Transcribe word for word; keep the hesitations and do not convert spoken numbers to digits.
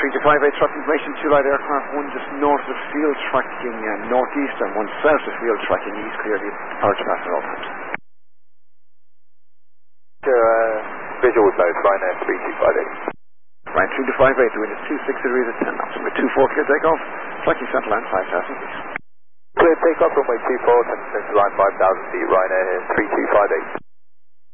three two five eight, truck information, two light aircraft, one just north of field tracking uh, northeast and one south of field tracking east, clearly power to pass at all times. Sure, uh, visual close, Ryanair three two five eight. Right, three two five eight, the wind is two six degrees at ten knots, runway two four, clear takeoff, tracking central line five thousand feet. Clear takeoff, runway two four, central line five thousand feet, Ryanair three two five eight.